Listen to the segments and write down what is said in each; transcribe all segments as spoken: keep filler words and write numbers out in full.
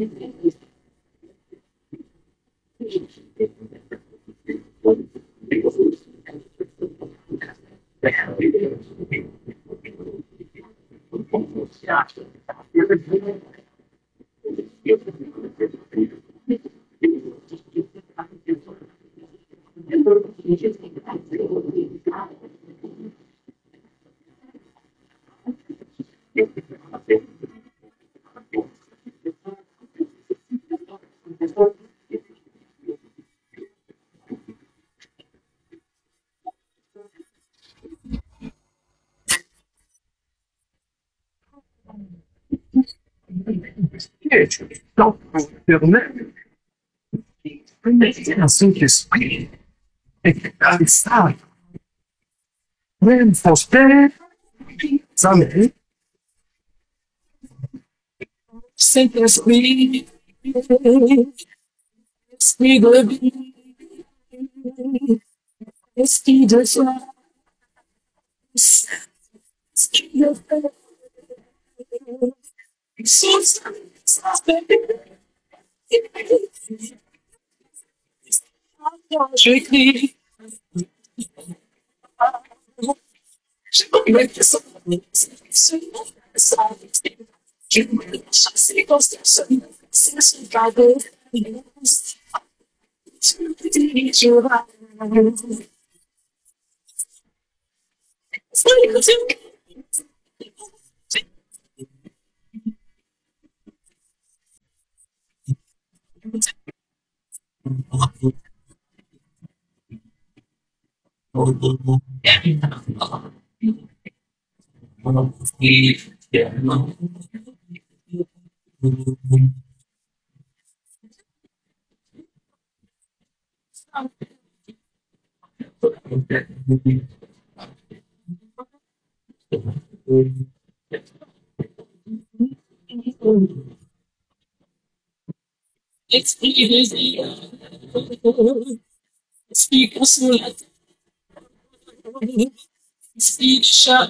Então, Fernando, assim que espírito é que está when você sabe sempre espírito espírito espírito j'écris je connais que ça je connais c'est comme ça c'est ce cadeau Speak us, speak sharp.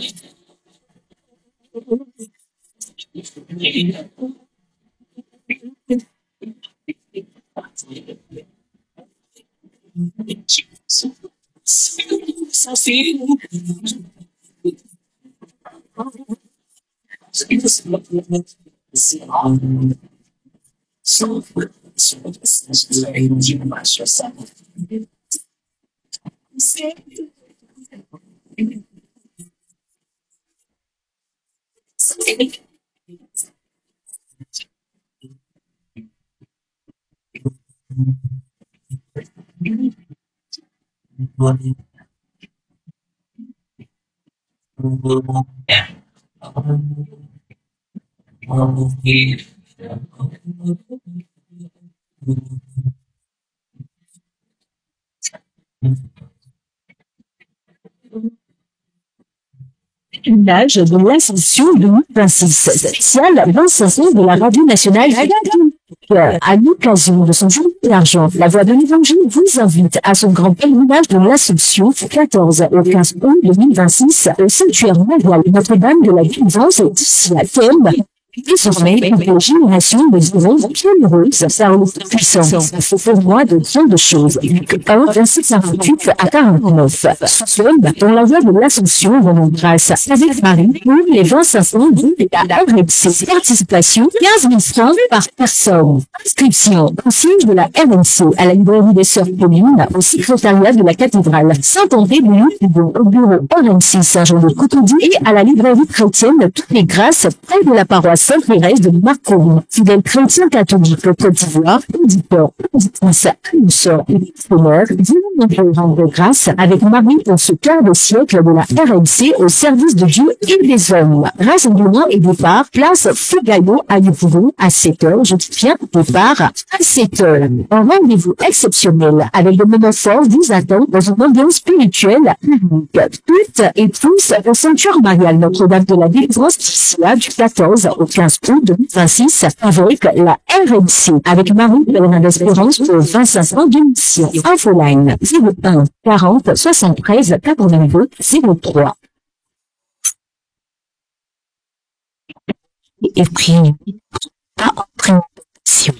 L'âge de l'ascension de vingt-six, spécial vingt-cinq ans de la Radio Nationale Catholique. À l'occasion de son jour d'argent, la Voix de l'Évangile vous invite à son grand pèlerinage de l'Assomption du quatorze au quinze août deux mille vingt-six au sanctuaire mondial Notre-Dame de la Délivrance d'ici à thème. Désormais, une génération me diront bienheureuse par le puissant. C'est pour moi de grandes choses. Luc un, verset quarante-huit à quarante-neuf. Somme dans la voie de l'Assomption rendons grâce avec Marie pour les vingt-cinq ans de la R M C. Participation quinze mille francs par personne. Inscription au siège de la R M C à la librairie des Sœurs Communes au secrétariat de la cathédrale Saint-André de Lyon au bureau R M C Saint-Jean-de-Coutoudy et à la librairie chrétienne Toutes les Grâces près de la paroisse Sainte-Thérèse de Marcoum, fidèle chrétien catholique au Côte d'Ivoire, auditeur, auditrice, annonceur et missionnaire, vous rendre grâce avec Marie pour ce quart de siècle de la R M C au service de Dieu et des hommes. Rassemblement et départ, place Fougaillot à Yopougon à sept heures, je dis bien départ à sept heures. Un rendez-vous exceptionnel avec des moments forts vous attend dans une ambiance spirituelle unique. Toutes et tous au sanctuaire marial Notre-Dame de la Délivrance d'ici du quatorze au quinze août deux mille vingt-six avec la R M C, avec Marie Pèlerin d'Espérance pour vingt-cinq ans de mission. Infoline zéro un quarante soixante-treize quatre-vingt-deux zéro trois. Et puis, à entrer l'émission.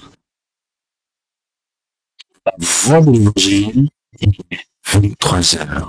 Vendredi, vingt-trois heures.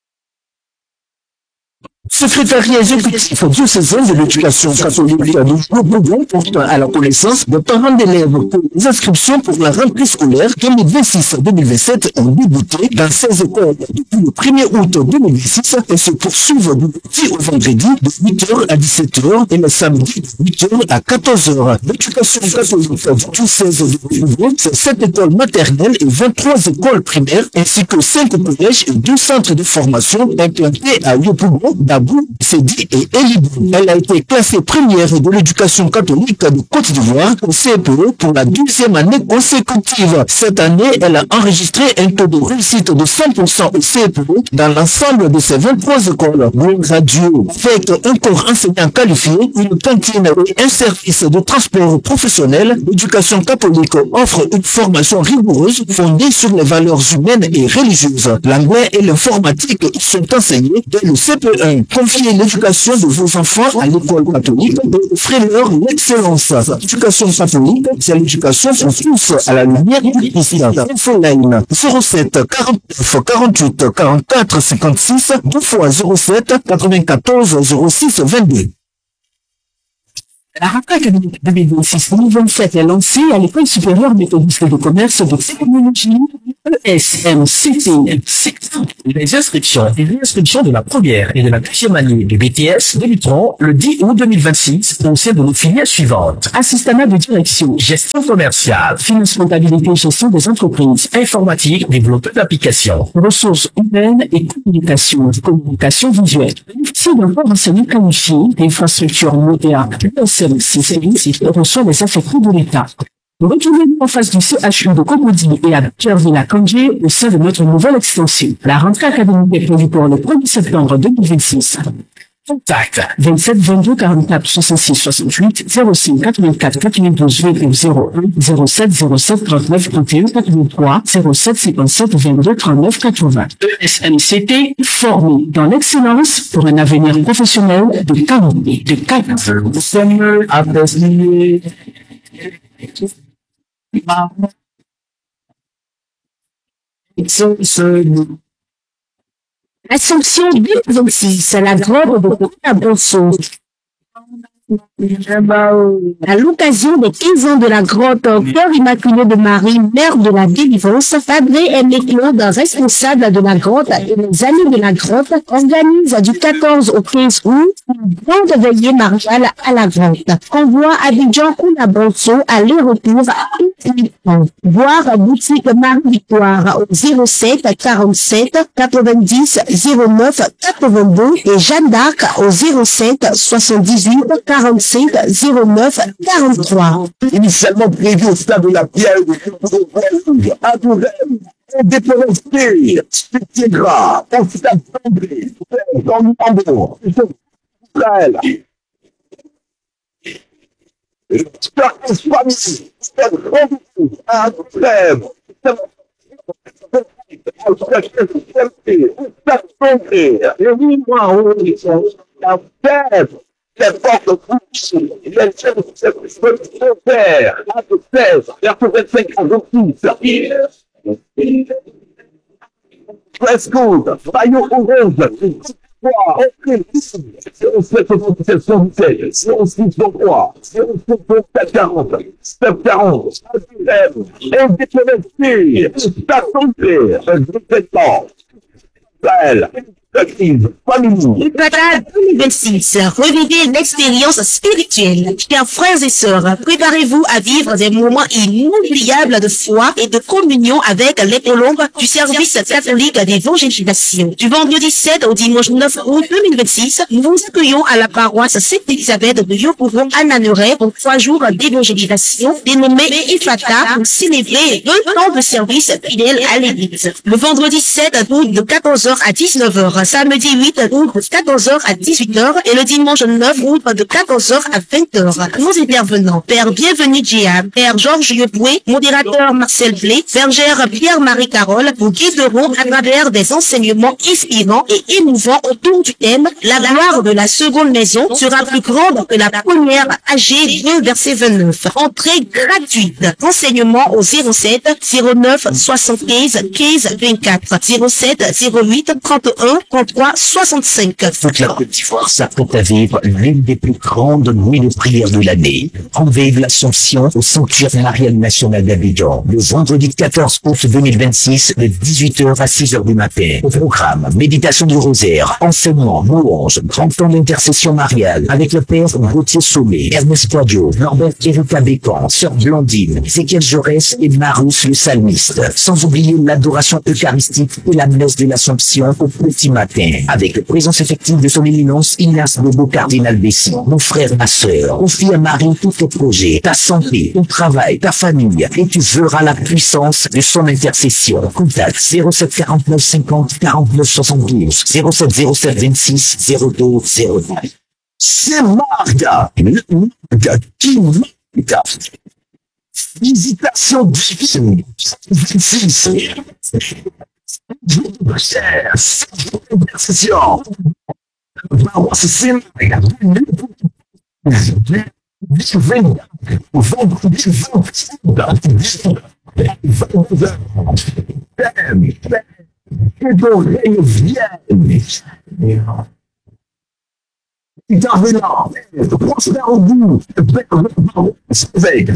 Secrétariat exécutif diocésain de l'éducation catholique de Bourgogne porte à la connaissance des parents d'élèves que les inscriptions pour la rentrée scolaire deux mille vingt-six deux mille vingt-sept ont débuté dans seize écoles depuis le premier août deux mille vingt-six et se poursuivent du lundi au vendredi de huit heures à dix-sept heures et le samedi de huit heures à quatorze heures. L'éducation catholique du diocèse de Bourgogne, c'est sept écoles maternelles et vingt-trois écoles primaires ainsi que cinq collèges et deux centres de formation implantés à Yopougon, Dabou, Sédi et Elibou. Elle a été classée première de l'éducation catholique de Côte d'Ivoire au C E P E pour la deuxième année consécutive. Cette année, elle a enregistré un taux de réussite de cent pour cent au C E P E dans l'ensemble de ses vingt-trois écoles. Gloire à Dieu. Avec un corps enseignant qualifié, une cantine et un service de transport professionnel, l'éducation catholique offre une formation rigoureuse fondée sur les valeurs humaines et religieuses. L'anglais et l'informatique y sont enseignés dès le C P un. Confiez l'éducation de vos enfants à l'école catholique et offrez-leur l'excellence. L'éducation catholique, c'est l'éducation pour tous à la lumière du Christ. Infoline zéro sept quarante-neuf quarante-huit quarante-quatre cinquante-six, deux fois zéro sept quatre-vingt-quatorze zéro six vingt-deux. La rentrée académique deux mille vingt-six deux mille vingt-sept est lancée à l'École supérieure méthodiste de commerce de technologie E S M C T. Les inscriptions et réinscriptions de la première et de la deuxième année de B T S débuteront le dix août deux mille vingt-six au sein de nos filières suivantes. Assistanat de direction, Gestion commerciale, finance comptabilité et gestion des entreprises, informatique, développement d'applications, ressources humaines et communication, communication visuelle. Bénéficier d'un corps enseignant qualifié d'infrastructures modernes, l'E S M C T reçoit les affectés de l'État. Retrouvez-nous en face du C H U de Cocody et à Pierreville-à-Cangé au sein de notre nouvelle extension. La rentrée académique est prévue pour le premier septembre deux mille vingt-six. Contact vingt-sept vingt-deux quarante-quatre soixante-six soixante-huit zéro cinq quatre-vingt-quatre quatre-vingt-douze vingt-neuf zéro un zéro sept zéro sept trente-neuf trente et un quatre-vingt-trois zéro sept cinquante-sept vingt-deux trente-neuf quatre-vingts. E S M C T, formé dans l'excellence pour un avenir professionnel de qualité. De qualité. Le Seigneur a désigné Assomption deux mille vingt-six, la grotte de Cotabonso. À l'occasion des quinze ans de la grotte Cœur Immaculé de Marie, mère de la délivrance, Padre Aimé Claude, responsable de la grotte et les amis de la grotte, organise du quatorze au quinze août une grande veillée mariale à la grotte. Convoi Abidjan Coulabonso, aller-retour à mille francs. Voir boutique Marie-Victoire au zéro sept quarante-sept quatre-vingt-dix zéro neuf quatre-vingt-deux et Jeanne d'Arc au zéro sept soixante-dix-huit quarante-cinq zéro neuf quarante-trois. Initialement prévu au stade de la Pierre de à Touraine, indépendantée, Spitigra, Constance André, dans le tambour, Israël. Certaines familles, c'est rendez-vous à Touraine, et oui, moi, oui, la fête. Les portes bouchées, les chefs de père, à de seize, verset vingt-cinq à vingt-six. Prescourt, maillot orange, entrée ici, zéro sept soixante-sept soixante-sept, zéro six vingt-trois, zéro sept vingt-sept quarante, sept quarante, indépendantée, stationnaire, dix-sept ans, Israël. Préparade deux mille vingt-six, revivez l'expérience spirituelle. Chers frères et sœurs, préparez-vous à vivre des moments inoubliables de foi et de communion avec les colombes du service catholique d'évangélisation. Du vendredi sept au dimanche neuf août deux mille vingt-six, nous vous accueillons à la paroisse Sainte-Élisabeth de Yopougon à Naneret pour trois jours d'évangélisation dénommés Ifata pour célébrer deux temps de service fidèle à l'église. Le vendredi sept août de quatorze heures à dix-neuf heures, heures. Samedi huit août de quatorze heures à dix-huit heures et le dimanche neuf août de quatorze heures à vingt heures. Nos intervenants, Père Bienvenu Djiam, Père Georges Yeboué, modérateur Marcel Blé, Bergère Pierre-Marie Carole, vous guideront à travers des enseignements inspirants et émouvants autour du thème « La gloire de la seconde maison sera plus grande que la première » A G deux, verset vingt-neuf. Entrée gratuite. Renseignements au zéro sept zéro neuf soixante-quinze quinze vingt-quatre, zéro sept zéro huit trente et un trente-trois soixante-cinq. Toute la Côte d'Ivoire s'apprête à vivre l'une des plus grandes nuits de prière de l'année. On vive l'Assomption au sanctuaire marial national d'Abidjan, le vendredi quatorze août deux mille vingt-six, de dix-huit heures à six heures du matin. Au programme, méditation du rosaire, enseignement, louange, grand temps d'intercession mariale, avec le père Gauthier Sommet, Ernest Poidio, Norbert Erika Bécan, Sœur Blandine, Ézéchiel Jaurès et Marus le psalmiste. Sans oublier l'adoration eucharistique et la messe de l'Assomption au petit matin, avec la présence effective de son éminence Ignace Bobo Cardinal Bessi. Mon frère, ma sœur, confie à Marie tous tes projets, ta santé, ton travail, ta famille, et tu verras la puissance de son intercession. Contact zéro sept quarante-neuf cinquante quarante-neuf soixante-douze, zéro sept zéro sept vingt-six zéro deux zéro neuf. C'est Marga, Marga, qui Marga. Visitation divine, vingt-six. Intercession. C'est Marga. Intervenant, prospère au bout, avec,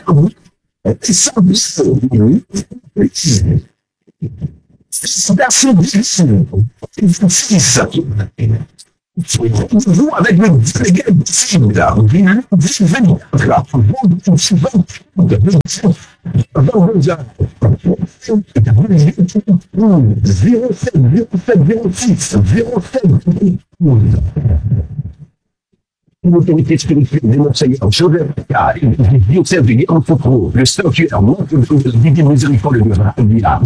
Version difficile. Vous, avec le délégué possible, là, zéro sept zéro six zéro sept l'autorité spirituelle des Monseigneurs Joseph K, Diocèse de Guéant-Foucault, le sanctuaire Didier Miséricorde de la Villa,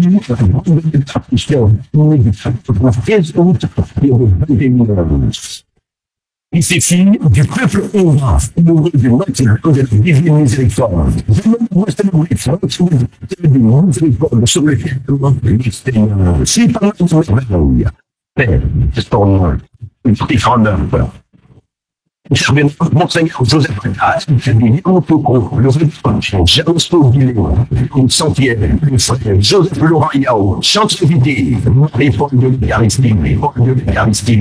quinze août et au vingt et un il s'est fini du peuple hongrois, heureux du moitié de la divine miséricorde. Je me célébrer du miséricorde sur lequel le si par notre merveille, Père, c'est ton nom, une petite grande œuvre. Monseigneur Joseph Retas, on peut comprendre le réponse, Jean-Paul Guillemot, une centième, le frère Joseph Laurent Yao, chante vidé, les Paul de l'Eucharistie, les Paul de l'Eucharistie.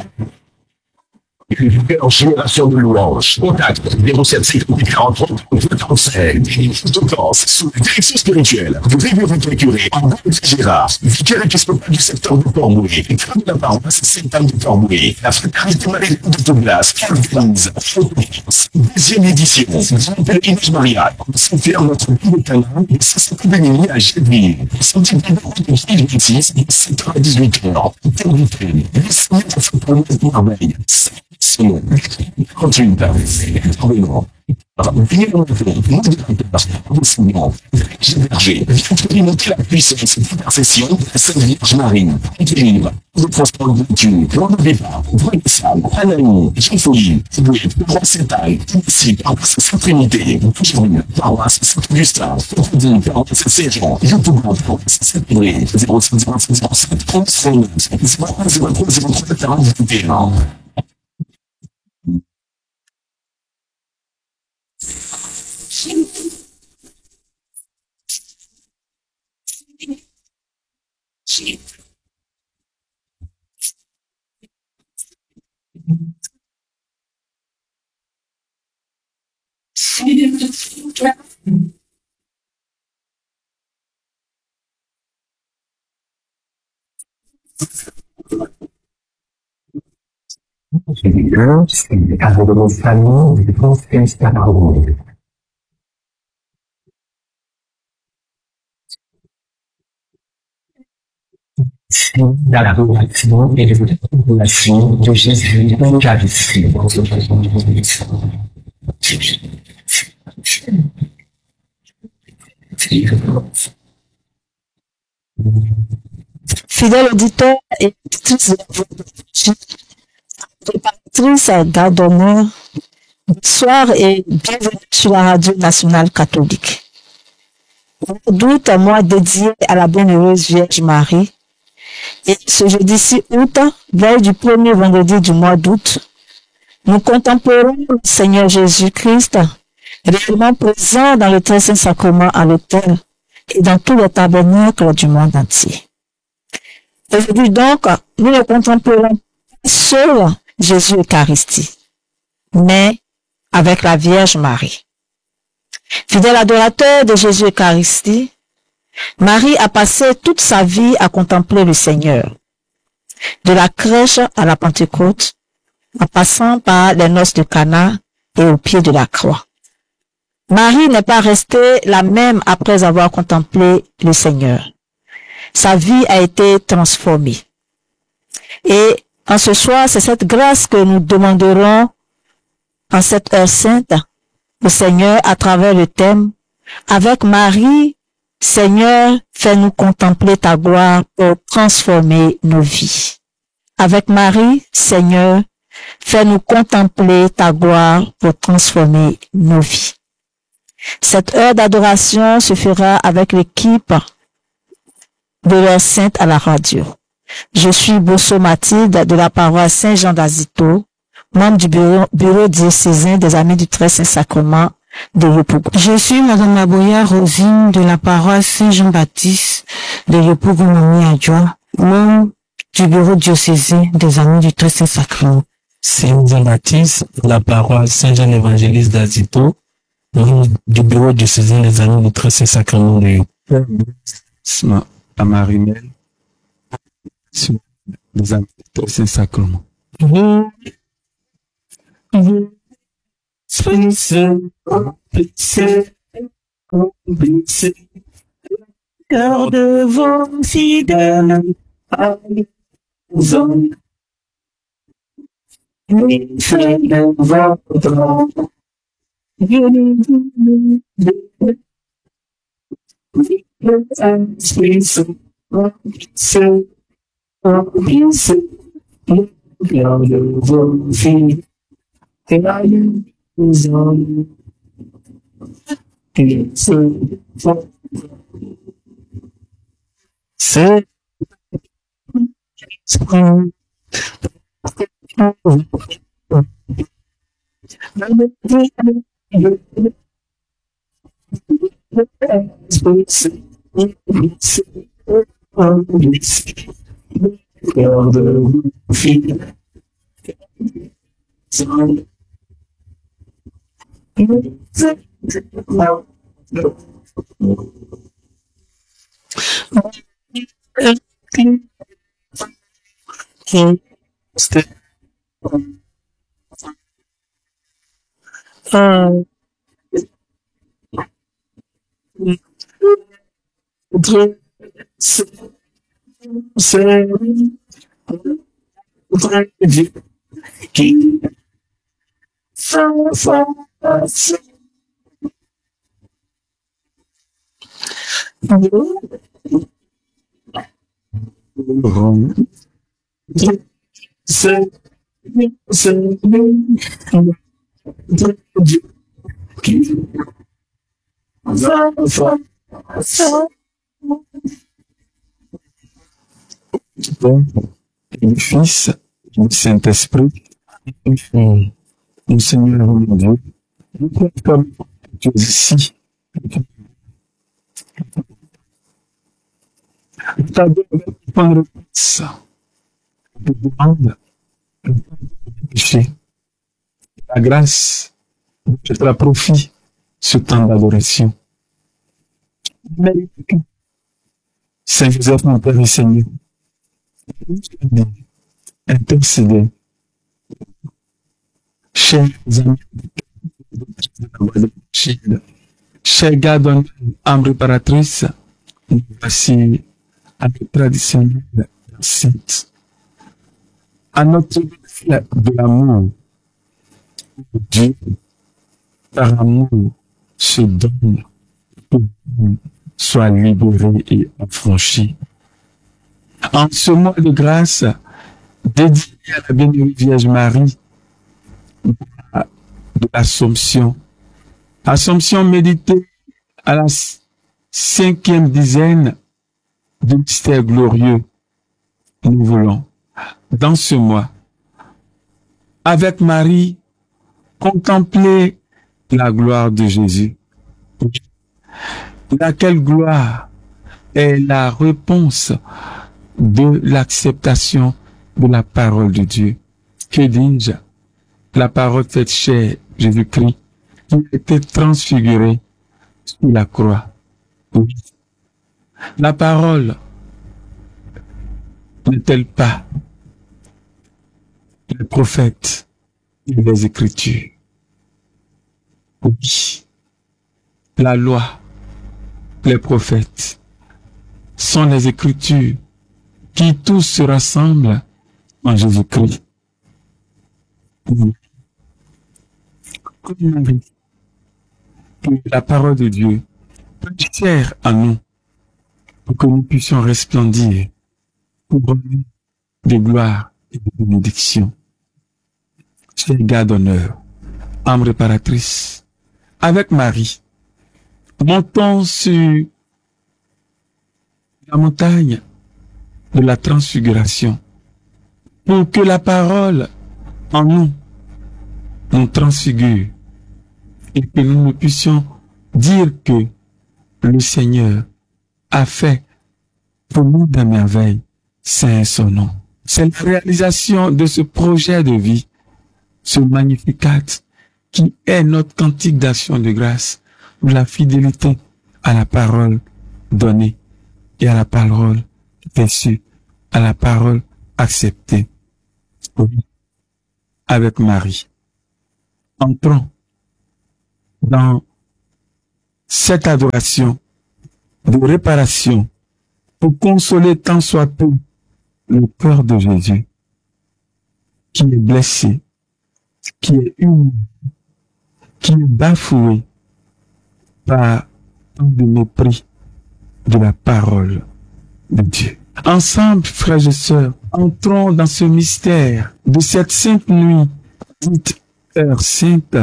En génération de louanges, contact zéro sept cinquante quarante-trois trente-cinq, sous la direction spirituelle, vous révérez le curé André Gérard, vicaire épiscopal du secteur de Port-Moué, et crème de la paroisse Sainte-Anne de Port-Moué, la fraternité Marie de Douglas, Calvins, deuxième édition, pèlerinage marial, sanctuaire notre pays de Canaan, et ça s'est béni à Géville, samedi vingt-deux deux mille vingt-six, sept heures à dix-huit heures, terminé, les semaines de Foucault de Merveille, sinon, continue par vraiment. Bien enseignement, j'ai bergé, expérimenter la puissance d'intercession de la Sainte Vierge Marie, équilibre, le transport de Dieu, plan de départ, vrai Sam, Anaï, Jean-Folie, Boué, Roi Sétail, ici, paroisse Sainte-Trinité, Toucheville, paroisse Saint-Augustin, Fondine, paroisse Saint-Jean, YouTube, paroisse Saint-André, zéro sept zéro sept zéro sept trente zéro trois zéro trois zéro trois quarante-huit. Caso de mon famille, je pense que c'est un argument. L'adoration et l'adoration de Jésus dans la vie. Fidèle auditeur et auditrice de la voix de Dieu, préparatrice garde d'honneur, bonsoir et bienvenue sur la radio nationale catholique. Mois d'août, mois dédié à la bienheureuse Vierge Marie. Et ce jeudi six août, veille du premier vendredi du mois d'août, nous contemplerons le Seigneur Jésus-Christ, réellement présent dans le très saint sacrement à l'autel et dans tous les tabernacles du monde entier. Aujourd'hui donc, nous ne contemplerons pas seul Jésus Eucharistie, mais avec la Vierge Marie. Fidèle adorateur de Jésus Eucharistie, Marie a passé toute sa vie à contempler le Seigneur. De la crèche à la Pentecôte, en passant par les noces de Cana et au pied de la croix. Marie n'est pas restée la même après avoir contemplé le Seigneur. Sa vie a été transformée. Et en ce soir, c'est cette grâce que nous demanderons en cette heure sainte au Seigneur à travers le thème « Avec Marie, Seigneur, fais-nous contempler ta gloire pour transformer nos vies. » Avec Marie, Seigneur, fais-nous contempler ta gloire pour transformer nos vies. Cette heure d'adoration se fera avec l'équipe de l'heure sainte à la radio. Je suis Bosso Mathilde de la paroisse Saint-Jean d'Azito, membre du bureau, bureau diocésain des Amis du Très Saint-Sacrement de Yopougon. Je suis Madame Maboya Rosine de la paroisse Saint-Jean-Baptiste de Yopougon-Mami-Adjoa, membre du bureau diocésain des Amis du Très Saint-Sacrement. Saint Jean-Baptiste de la paroisse Saint-Jean-Évangéliste d'Azito, membre du bureau diocésain des Amis du Très Saint-Sacrement de Yopougon. À Marimel, des Amis du Très Saint-Sacrement. Cœur de vos fidèles, fait de votre C'est du Fils, du Saint-Esprit, du Seigneur mon Dieu, comme tu es ici. Je t'adore par le ça. Je te demande le péché, la grâce de te la profit ce temps d'adoration. Saint Joseph, mon Père et Seigneur, intercédez, chers amis de Chine, chers gardes âme réparatrice, nous voici à notre traditionnelle sainte, à notre fête de l'amour. Dieu, par amour, se donne pour que nous soit libérés et affranchis. En ce mois de grâce, dédié à la Bénémoine Vierge Marie de l'Assomption. Assomption méditée à la cinquième dizaine du mystère glorieux. Nous voulons, dans ce mois, avec Marie, contempler la gloire de Jésus. Laquelle gloire est la réponse de l'acceptation de la parole de Dieu. Que dis-je? La parole faite chair, Jésus-Christ, qui a été transfiguré sur la croix. Oui. La parole n'est-elle pas les prophètes et les Écritures? Oui. La loi, les prophètes, sont les Écritures qui tous se rassemblent en Jésus-Christ. Oui. Comme Marie, que la parole de Dieu prenne chair à nous pour que nous puissions resplendir couronné de gloire et de bénédiction. Chers gars d'honneur, âme réparatrice, avec Marie, montons sur la montagne de la transfiguration pour que la parole en nous nous transfigure et que nous ne puissions dire que le Seigneur a fait pour nous des merveilles. C'est son nom. C'est la réalisation de ce projet de vie, ce Magnificat, qui est notre cantique d'action de grâce, pour la fidélité à la parole donnée et à la parole reçue, à la parole acceptée. Oui. Avec Marie. Entrons dans cette adoration de réparation pour consoler tant soit peu le cœur de Jésus, qui est blessé, qui est humilié, qui est bafoué par tant de mépris de la parole de Dieu. Ensemble, frères et sœurs, entrons dans ce mystère de cette sainte nuit, dite heure sainte,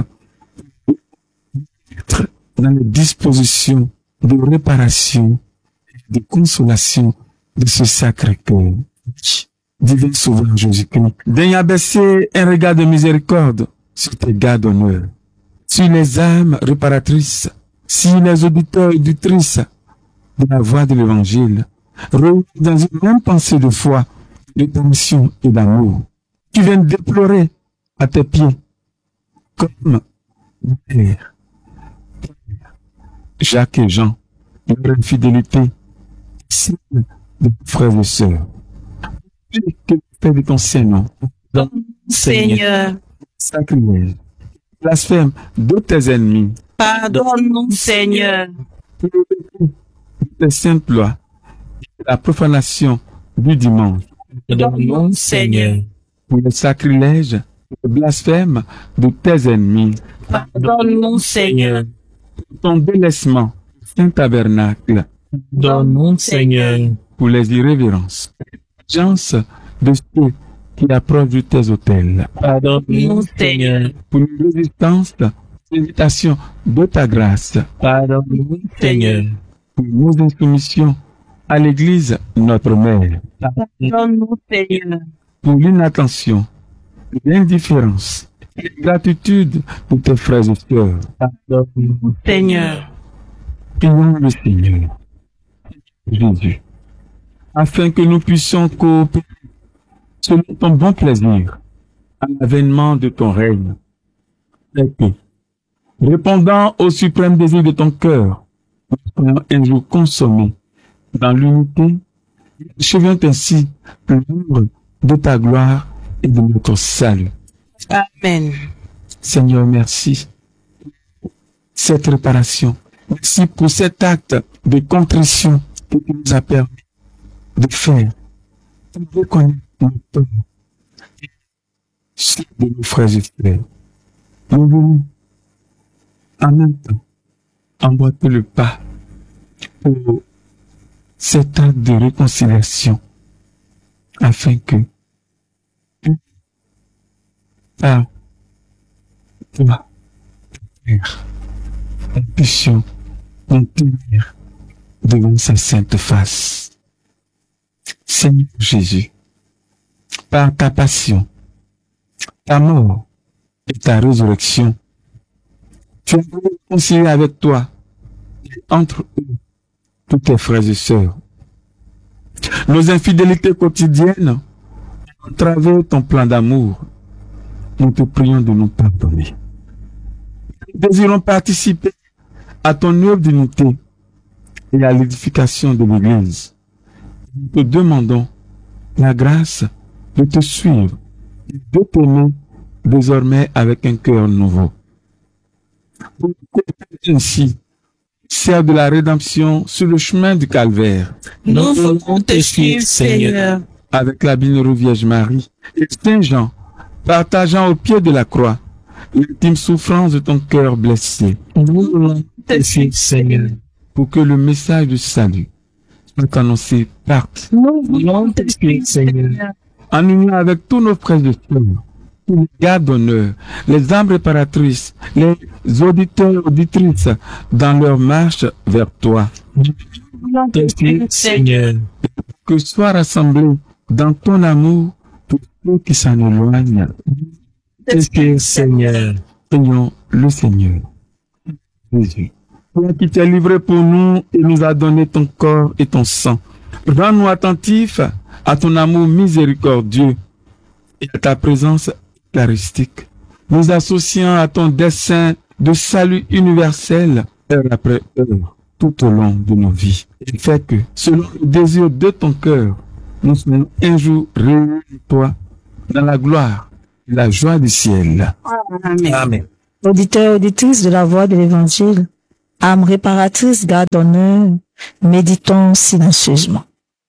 être dans les dispositions de réparation et de consolation de ce sacré cœur. Divin Sauveur Jésus-Christ, daigne abaisser un regard de miséricorde sur tes gars d'honneur, sur les âmes réparatrices, sur les auditeurs et auditrices de la voix de l'Évangile, réunis dans une même pensée de foi, de permission et d'amour, qui viennent déplorer à tes pieds, comme Pierre, Jacques et Jean, leur infidélité, signe de frères et sœurs. Que fait de ton Saint-Nom, dans Seigneur, sacrilège, blasphème de tes ennemis, pardonne-nous, Seigneur, pour le mépris de tes saintes lois, la profanation du dimanche, pardonne-nous, Seigneur, pour le sacrilège, le blasphème de tes ennemis, pardonne-nous, Seigneur, pour ton délaissement, saint tabernacle, pardonne-nous, Seigneur, pour les irrévérences, de ceux qui approchent de tes autels. Pardonne-nous, Seigneur, pour une résistance, l'invitation de ta grâce. Pardonne-nous, Seigneur, pour nos insoumissions à l'Église, notre Mère. Pardonne-nous, Seigneur, pour l'inattention, l'indifférence, l'ingratitude pour tes frères et sœurs. Pardonne-nous, Seigneur. Prions le Seigneur, Jésus, afin que nous puissions coopérer selon ton bon plaisir à l'avènement de ton règne. Et que, répondant au suprême désir de ton cœur, nous soyons un jour consommés dans l'unité, achevant ainsi l'œuvre de ta gloire et de notre salut. Amen. Seigneur, merci pour cette réparation. Merci pour cet acte de contrition que tu nous as permis de faire, pour reconnaître notre tort et ceux de nos frères et frères. Nous voulons en même temps emboîter le pas pour cet acte de réconciliation afin que par toi, Père, nous puissions nous tenir devant sa sainte face. Seigneur Jésus, par ta passion, ta mort et ta résurrection, tu as voulu réconcilier avec toi et entre eux tous tes frères et sœurs. Nos infidélités quotidiennes ont entravé ton plan d'amour. Nous te prions de nous pardonner. Nous désirons participer à ton œuvre d'unité et à l'édification de l'Église. Nous te demandons la grâce de te suivre et de t'aimer désormais avec un cœur nouveau. Pour ainsi, sert de la rédemption sur le chemin du calvaire. Nous voulons te suivre, Seigneur. Avec la Bienheureuse Vierge Marie et Saint Jean, partageant au pied de la croix l'ultime souffrance de ton cœur blessé. Nous voulons te suivre, Seigneur. Pour que le message du salut soit annoncé partout. Nous voulons te suivre, Seigneur. En union avec tous nos frères et sœurs, tous les gardes d'honneur, les âmes réparatrices, les auditeurs, auditrices, dans leur marche vers toi. Nous voulons te suivre, Seigneur. Que soient rassemblés dans ton amour tous ceux qui s'en éloignent. Te suivre, Seigneur. Prions le Seigneur. Jésus, toi qui t'es livré pour nous et nous a donné ton corps et ton sang, rends-nous attentifs à ton amour miséricordieux et à ta présence eucharistique, nous associant à ton dessein de salut universel heure après heure, tout au long de nos vies. Et fais que, selon le désir de ton cœur, nous soyons un jour réunis avec toi dans la gloire et la joie du ciel. Amen. Amen. Auditeurs, auditrices de la voix de l'Évangile, âme réparatrice, garde d'honneur, méditons silencieusement.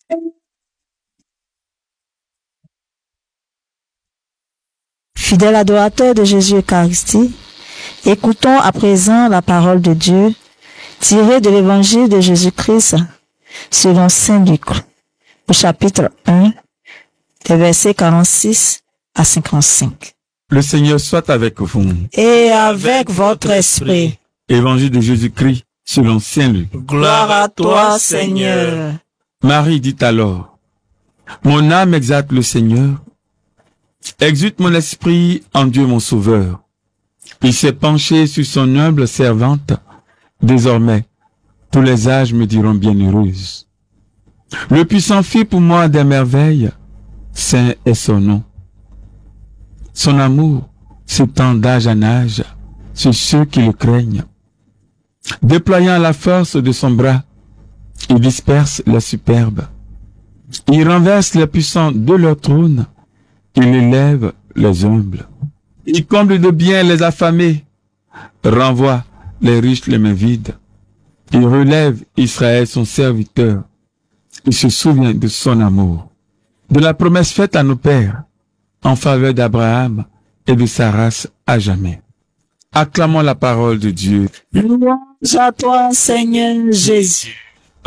Fidèles adorateurs de Jésus Eucharistie, écoutons à présent la parole de Dieu tirée de l'Évangile de Jésus-Christ selon Saint Luc, au chapitre un, des versets quarante-six à cinquante-cinq. Le Seigneur soit avec vous. Et avec votre esprit. Évangile de Jésus-Christ selon Saint Luc. Gloire à toi, Seigneur. Marie dit alors, mon âme exalte le Seigneur, exulte mon esprit en Dieu mon Sauveur. Il s'est penché sur son humble servante. Désormais, tous les âges me diront bienheureuse. Le puissant fit pour moi des merveilles, saint est son nom. Son amour s'étend d'âge en âge sur ceux qui le craignent. Déployant la force de son bras, il disperse les superbes. Il renverse les puissants de leur trône. Il élève les humbles. Il comble de bien les affamés. Renvoie les riches les mains vides. Il relève Israël son serviteur. Il se souvient de son amour, de la promesse faite à nos pères en faveur d'Abraham et de sa race à jamais. Acclamons la parole de Dieu. Louange à toi, Seigneur Jésus.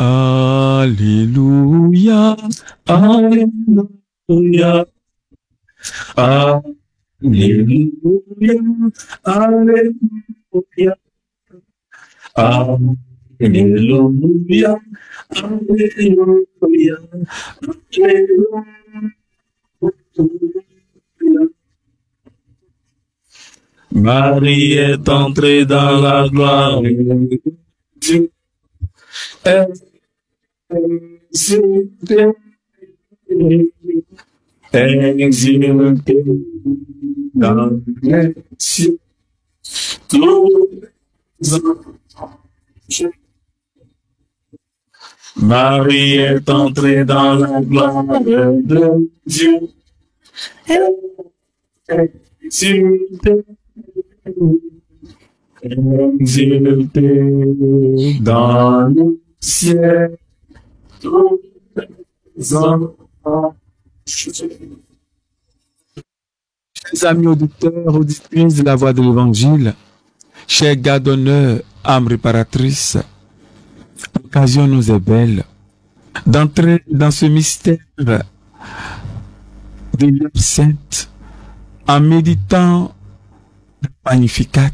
Alléluia, Alléluia. Alléluia. Alléluia. Alléluia. Alléluia. Marie est entrée dans la gloire de Dieu. Elle exultée, exultée dans les cieux. Tous les anges. Marie est entrée dans la gloire de Dieu. Elle exultée, exultée dans le ciel. Tous les anges. Chers amis auditeurs, auditrices de la voix de l'Évangile, chers gardes d'honneur, âme réparatrice, l'occasion nous est belle d'entrer dans ce mystère de l'heure sainte en méditant le Magnificat.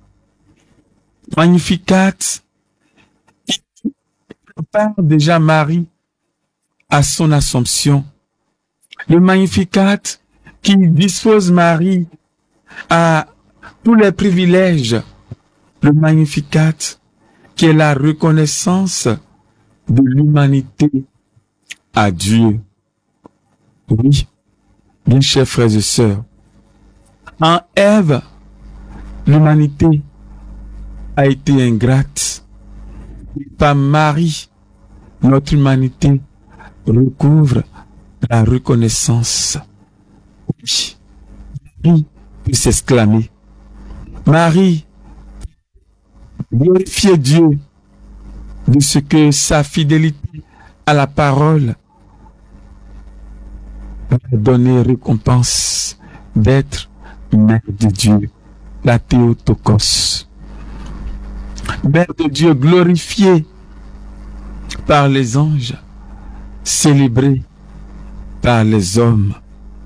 Magnificat qui prépare déjà Marie à son Assomption. Le Magnificat qui dispose Marie à tous les privilèges. Le Magnificat qui est la reconnaissance de l'humanité à Dieu. Oui, bien chers frères et sœurs, en Ève, l'humanité a été ingrate. Et par Marie, notre humanité recouvre la reconnaissance. Oui, Marie peut s'exclamer. Marie, glorifiez Dieu de ce que sa fidélité à la parole va donner récompense d'être mère de Dieu, la Théotokos. Mère de Dieu glorifiée par les anges, célébrée par les hommes.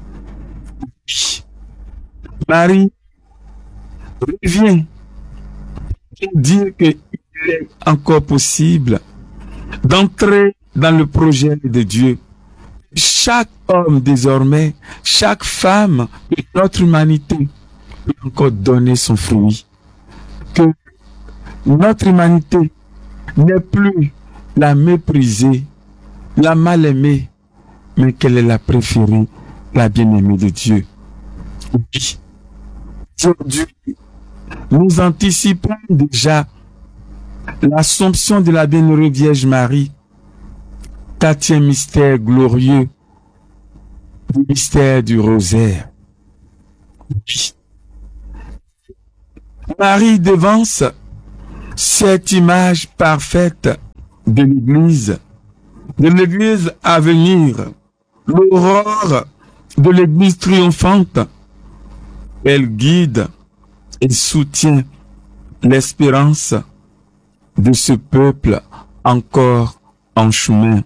Marie revient pour dire qu'il est encore possible d'entrer dans le projet de Dieu. Chaque homme désormais, chaque femme de notre humanité peut encore donner son fruit. Que notre humanité n'est plus la méprisée, la mal-aimée, mais qu'elle est la préférée, la bien-aimée de Dieu. Oui. Aujourd'hui, nous anticipons déjà l'Assomption de la Bienheureuse Vierge Marie, quatrième mystère glorieux, le mystère du rosaire. Oui. Marie devance cette image parfaite de l'Église, de l'Église à venir, l'aurore de l'Église triomphante. Elle guide et soutient l'espérance de ce peuple encore en chemin.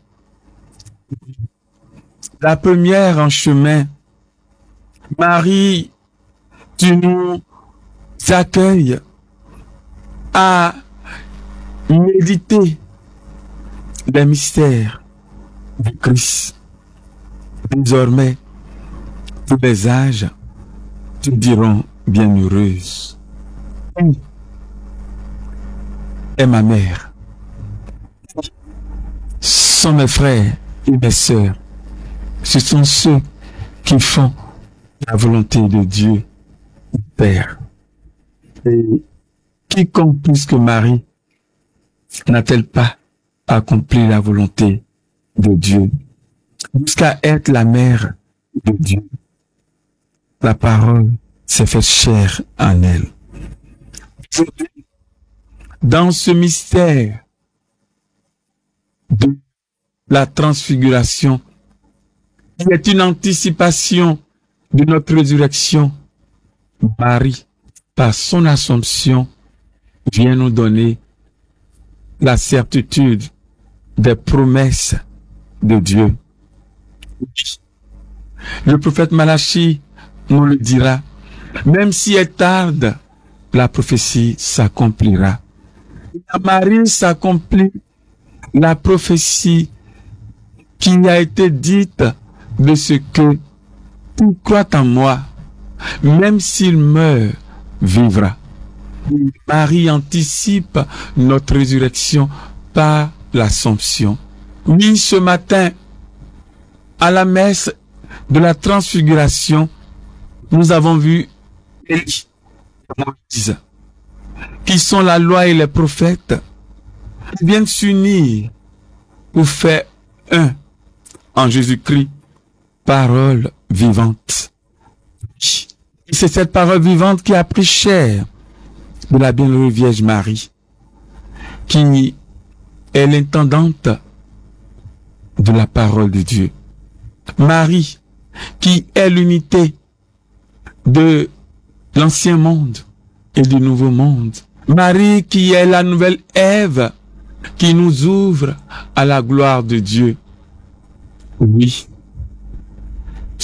La première en chemin, Marie, tu nous accueilles à méditer les mystères du Christ. Désormais, tous les âges te diront bienheureuse. Elle est ma mère. Sont mes frères et mes sœurs. Ce sont ceux qui font la volonté de Dieu, le Père. Et quiconque plus que Marie n'a-t-elle pas accompli la volonté de Dieu jusqu'à être la mère de Dieu? La parole s'est faite chair en elle. Dans ce mystère de la transfiguration, qui est une anticipation de notre résurrection, Marie, par son Assomption, vient nous donner la certitude des promesses de Dieu. Le prophète Malachie nous le dira, même si elle tarde, la prophétie s'accomplira. À Marie s'accomplit la prophétie qui a été dite de ce que qui croit en moi, même s'il meurt, vivra. Marie anticipe notre résurrection par l'Assomption. Oui, ce matin, à la messe de la transfiguration, nous avons vu Élie et Moïse, qui sont la loi et les prophètes, qui viennent s'unir pour faire un en Jésus-Christ, parole vivante. Et c'est cette parole vivante qui a pris chair de la Bienheureuse Vierge Marie, qui est l'intendante de la parole de Dieu. Marie, qui est l'unité de l'ancien monde et du nouveau monde. Marie, qui est la nouvelle Ève, qui nous ouvre à la gloire de Dieu. Oui,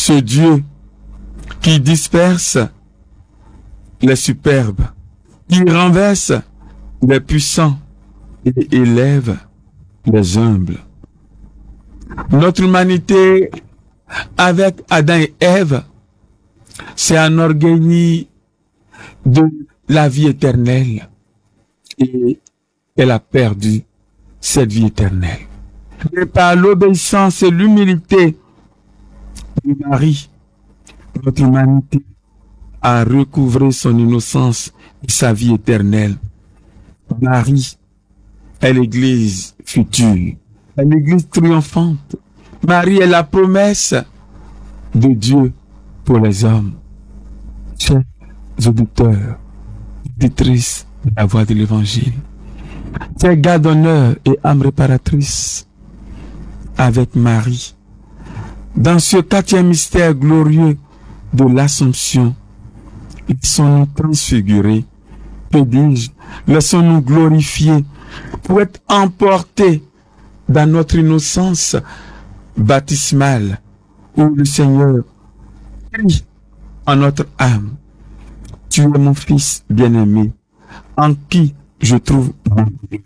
ce Dieu qui disperse les superbes, qui renverse les puissants et élève les humbles. Notre humanité, avec Adam et Ève, s'est enorgueillie de la vie éternelle et elle a perdu cette vie éternelle. Et par l'obéissance et l'humilité de Marie, notre humanité a recouvré son innocence et sa vie éternelle. Marie est l'Église future, est l'Église triomphante. Marie est la promesse de Dieu pour les hommes. Chers auditeurs, auditrices de la voix de l'Évangile, chers gardes d'honneur et âme réparatrice, avec Marie, dans ce quatrième mystère glorieux de l'Assomption, laissons-nous transfigurer, que dis-je, laissons-nous glorifier pour être emportés dans notre innocence baptismale où le Seigneur crie en notre âme: tu es mon fils bien-aimé, en qui je trouve mon Dieu.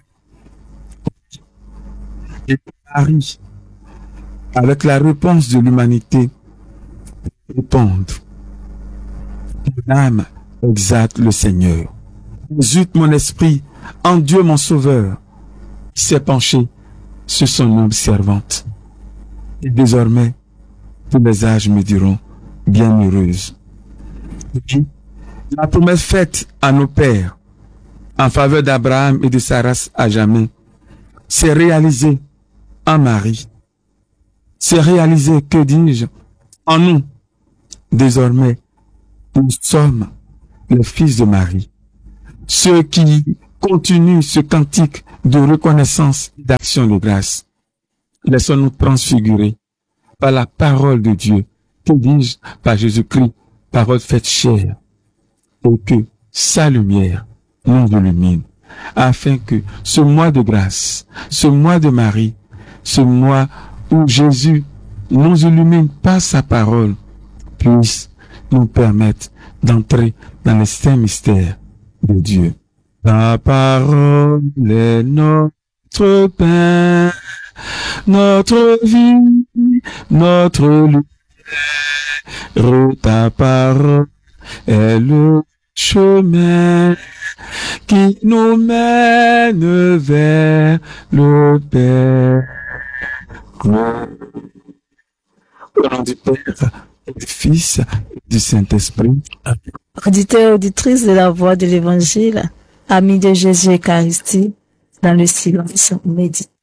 Et Marie, avec la réponse de l'humanité, répondent: mon âme exalte le Seigneur. Exulte mon esprit en Dieu mon Sauveur, qui s'est penché sur son humble servante. Et désormais, tous les âges me diront bienheureuse. La promesse faite à nos pères en faveur d'Abraham et de sa race à jamais s'est réalisée en Marie. C'est réalisé, que dis-je, en nous. Désormais, nous sommes les fils de Marie. Ceux qui continuent ce cantique de reconnaissance et d'action de grâce. Laissons-nous transfigurer par la parole de Dieu, que dis-je, par Jésus-Christ, parole faite chair, et que sa lumière nous illumine, afin que ce mois de grâce, ce mois de Marie, ce mois où Jésus nous illumine par sa parole, puisse nous permettre d'entrer dans les saints mystères de Dieu. Ta parole est notre pain, notre vie, notre lumière. Ta parole est le chemin qui nous mène vers le Père. Au nom du Père, du Fils et du Saint-Esprit. Auditeurs et auditrices de la voix de l'Évangile, amis de Jésus Eucharistie, dans le silence, on médite.